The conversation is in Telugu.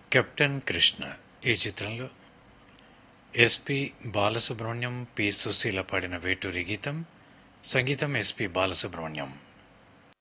కెప్టెన్ కృష్ణ ఈ చిత్రంలో ఎస్పి బాలసుబ్రహ్మణ్యం, పి సుశీల పాడిన వేటూరి గీతం, సంగీతం ఎస్పి బాలసుబ్రహ్మణ్యం.